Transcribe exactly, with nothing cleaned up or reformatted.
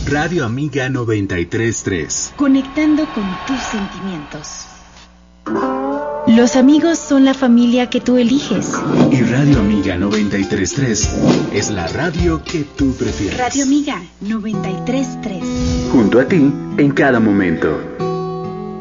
Radio Amiga noventa y tres punto tres. Conectando con tus sentimientos. Los amigos son la familia que tú eliges. Y Radio Amiga noventa y tres punto tres es la radio que tú prefieres. Radio Amiga noventa y tres punto tres. Junto a ti en cada momento.